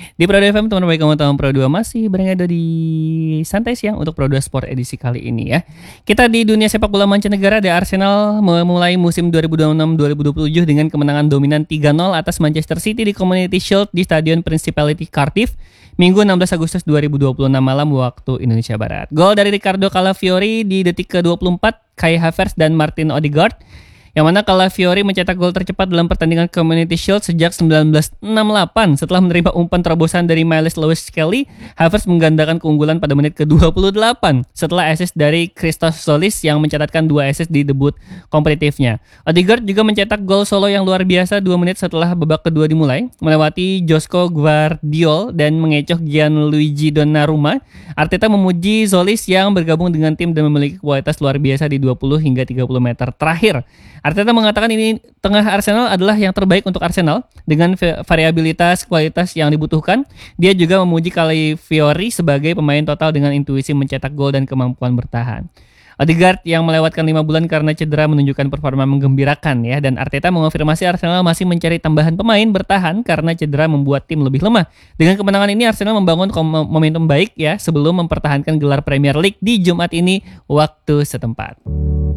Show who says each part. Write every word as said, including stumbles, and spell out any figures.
Speaker 1: Di Pro dua F M, teman baik kamu tahun Pro dua masih berada di Santai Siang untuk Pro dua Sport edisi kali ini ya. Kita di dunia sepak bola mancanegara, ada Arsenal memulai musim dua ribu dua puluh enam dua ribu dua puluh tujuh dengan kemenangan dominan tiga nol atas Manchester City di Community Shield di Stadion Principality Cardiff, Minggu enam belas Agustus dua ribu dua puluh enam malam waktu Indonesia Barat. Gol dari Ricardo Calafiori di detik ke dua puluh empat, Kai Havertz dan Martin Odegaard, yang mana Calafiori mencetak gol tercepat dalam pertandingan Community Shield sejak seribu sembilan ratus enam puluh delapan. Setelah menerima umpan terobosan dari Miles Lewis Skelly, Havertz menggandakan keunggulan pada menit ke dua puluh delapan setelah assist dari Christos Solis yang mencatatkan dua assist di debut kompetitifnya. Odegaard juga mencetak gol solo yang luar biasa dua menit setelah babak kedua dimulai, melewati Josko Gvardiol dan mengecoh Gianluigi Donnarumma. Arteta memuji Solis yang bergabung dengan tim dan memiliki kualitas luar biasa di dua puluh hingga tiga puluh meter terakhir. Arteta mengatakan ini tengah Arsenal adalah yang terbaik untuk Arsenal dengan variabilitas kualitas yang dibutuhkan. Dia juga memuji Calafiori sebagai pemain total dengan intuisi mencetak gol dan kemampuan bertahan. Odegaard yang melewatkan lima bulan karena cedera menunjukkan performa menggembirakan ya, dan Arteta mengonfirmasi Arsenal masih mencari tambahan pemain bertahan karena cedera membuat tim lebih lemah. Dengan kemenangan ini Arsenal membangun momentum baik ya sebelum mempertahankan gelar Premier League di Jumat ini waktu setempat.